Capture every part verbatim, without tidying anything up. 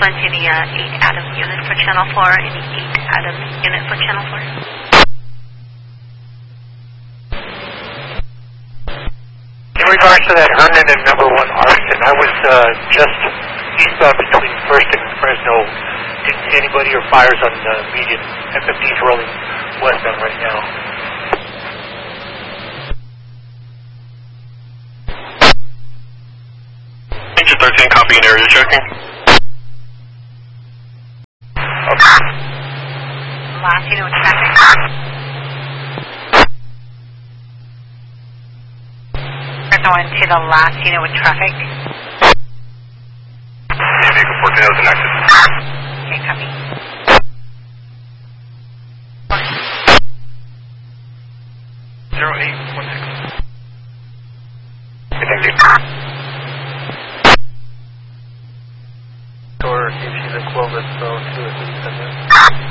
Virginia, eight Adams unit for Channel four, any eight Adams unit for Channel four. In regards to that Herndon and number one arson, I was uh, just eastbound between First and Fresno. Didn't see anybody or fires on the median. F F D's rolling westbound right now. Engine thirteen, copy and area checking. Okay. Last unit with traffic. We're going to the last unit with traffic. Yeah, vehicle fourteen is inactive. Okay, copy. Zero eight one six. Thank you. Or if she's in Clovis, so two at least in there.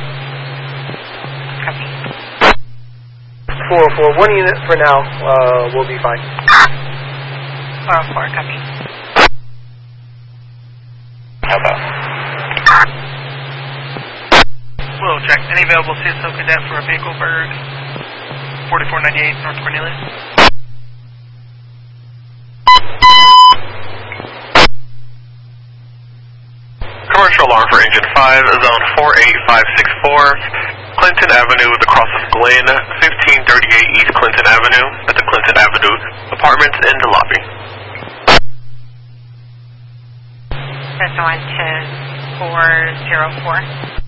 Copy. four oh four, one unit for now, uh, will be fine. four oh four, copy. How about? Will check. Any available C S O cadet for a vehicle bird? forty-four ninety-eight North Cornelius. Commercial alarm for engine five, zone four eight five six four, Clinton Avenue, the cross of Glen, fifteen thirty-eight East Clinton Avenue, at the Clinton Avenue Apartments in the lobby. That's one to four zero four.